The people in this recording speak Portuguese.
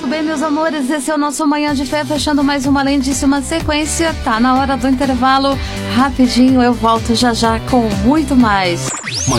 Muito bem, meus amores, esse é o nosso Manhã de Fé, fechando mais uma lindíssima sequência. Tá na hora do intervalo, rapidinho eu volto já já com muito mais.